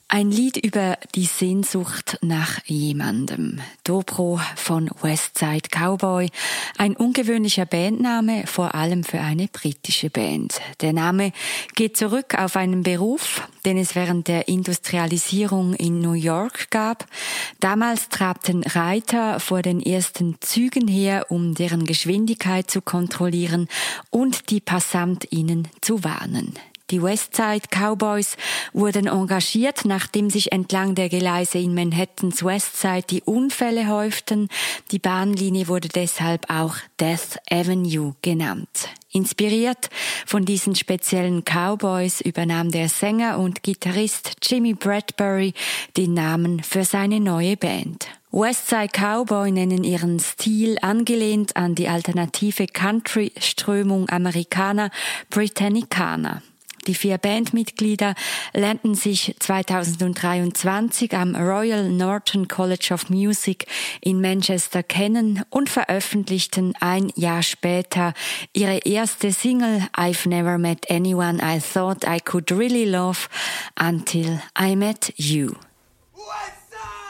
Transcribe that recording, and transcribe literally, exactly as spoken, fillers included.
Ein Lied über die Sehnsucht nach jemandem. Dobro von Westside Cowboy. Ein ungewöhnlicher Bandname, vor allem für eine britische Band. Der Name geht zurück auf einen Beruf, den es während der Industrialisierung in New York gab. Damals trabten Reiter vor den ersten Zügen her, um deren Geschwindigkeit zu kontrollieren und die PassantInnen zu warnen. Die Westside Cowboys wurden engagiert, nachdem sich entlang der Gleise in Manhattans Westside die Unfälle häuften. Die Bahnlinie wurde deshalb auch Death Avenue genannt. Inspiriert von diesen speziellen Cowboys übernahm der Sänger und Gitarrist Jimmy Bradbury den Namen für seine neue Band. Westside Cowboy nennen ihren Stil angelehnt an die alternative Country-Strömung Amerikaner Britannicana. Die vier Bandmitglieder lernten sich zweitausenddreiundzwanzig am Royal Norton College of Music in Manchester kennen und veröffentlichten ein Jahr später ihre erste Single I've Never Met Anyone I Thought I Could Really Love Until I Met You.